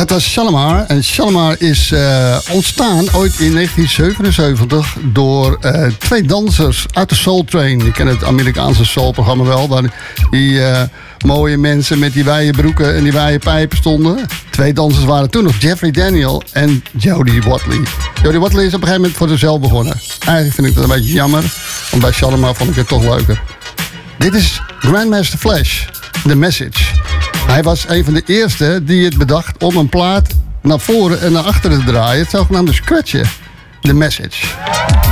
Dat was Shalamar. En Shalamar is ontstaan ooit in 1977 door twee dansers uit de Soul Train. Je kent het Amerikaanse soulprogramma wel, waar die mooie mensen met die wijde broeken en die wijde pijpen stonden. Twee dansers waren toen nog Jeffrey Daniel en Jody Watley. Jody Watley is op een gegeven moment voor zichzelf begonnen. Eigenlijk vind ik dat een beetje jammer, want bij Shalamar vond ik het toch leuker. Dit is Grandmaster Flash, The Message. Hij was een van de eerste die het bedacht om een plaat naar voren en naar achteren te draaien. Het zogenaamde scratchen. The Message.